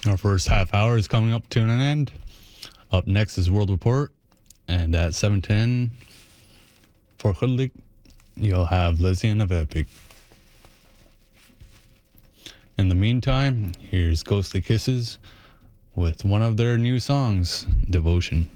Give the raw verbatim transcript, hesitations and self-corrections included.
Our first half hour is coming up to an end. Up next is World Report, and at seven ten for Hoodlick, you'll have Lysian of Epic. In the meantime, here's Ghostly Kisses with one of their new songs, Devotion.